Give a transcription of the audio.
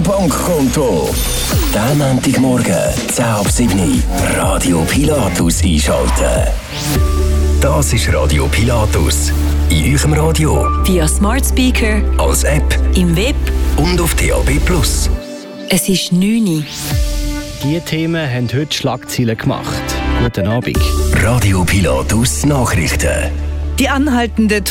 Bankkonto. Den Montagmorgen, 10 ab 7 Radio Pilatus einschalten. Das ist Radio Pilatus. In eurem Radio, via Smart Speaker, als App, im Web und auf DAB+. Es ist 9 Uhr. Diese Themen haben heute Schlagzeilen gemacht. Guten Abend. Radio Pilatus Nachrichten. Die anhaltende